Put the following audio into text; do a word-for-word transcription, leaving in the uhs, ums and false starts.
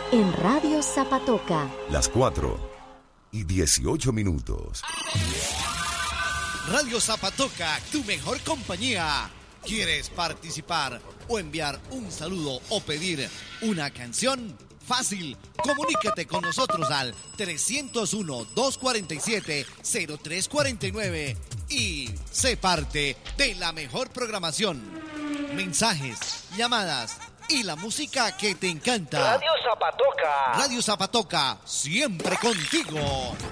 en Radio Zapatoca. Las cuatro y dieciocho minutos. Radio Zapatoca, tu mejor compañía. ¿Quieres participar o enviar un saludo o pedir una canción? Fácil, comunícate con nosotros al trescientos uno, doscientos cuarenta y siete, cero tres cuarenta y nueve y sé parte de la mejor programación. Mensajes, llamadas y la música que te encanta. Radio Zapatoca. Radio Zapatoca, siempre contigo.